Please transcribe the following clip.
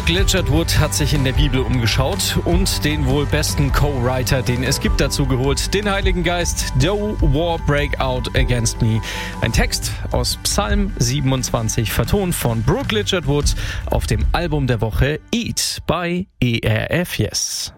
Brooke Ligertwood hat sich in der Bibel umgeschaut und den wohl besten Co-Writer, den es gibt, dazu geholt, den Heiligen Geist. Though war break out against me. Ein Text aus Psalm 27, vertont von Brooke Ligertwood auf dem Album der Woche Eat bei ERF Yes.